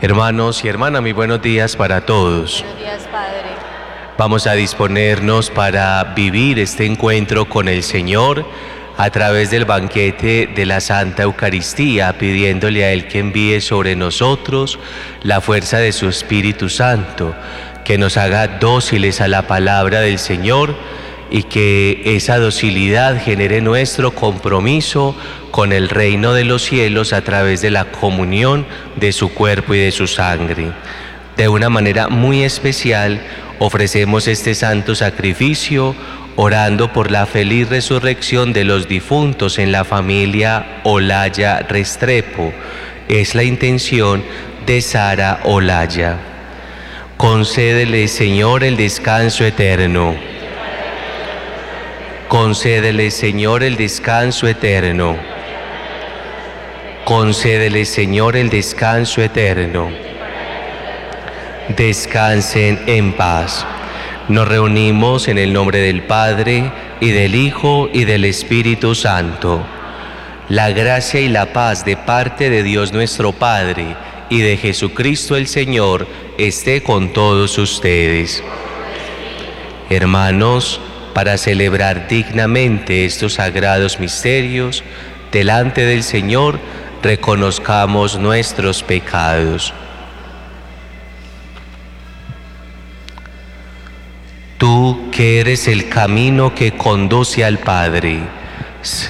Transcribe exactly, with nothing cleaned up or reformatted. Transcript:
Hermanos y hermanas, muy buenos días para todos. Buenos días, Padre. Vamos a disponernos para vivir este encuentro con el Señor a través del banquete de la Santa Eucaristía, pidiéndole a Él que envíe sobre nosotros la fuerza de su Espíritu Santo, que nos haga dóciles a la palabra del Señor y que esa docilidad genere nuestro compromiso con el reino de los cielos a través de la comunión de su cuerpo y de su sangre. De una manera muy especial ofrecemos este santo sacrificio orando por la feliz resurrección de los difuntos en la familia Olaya Restrepo. Es la intención de Sara Olaya. Concédele, Señor, el descanso eterno. Concédele, Señor, el descanso eterno. Concédele, Señor, el descanso eterno. Descansen en paz. Nos reunimos en el nombre del Padre, y del Hijo, y del Espíritu Santo. La gracia y la paz de parte de Dios nuestro Padre y de Jesucristo el Señor esté con todos ustedes. Hermanos, para celebrar dignamente estos sagrados misterios, delante del Señor reconozcamos nuestros pecados. Tú que eres el camino que conduce al Padre,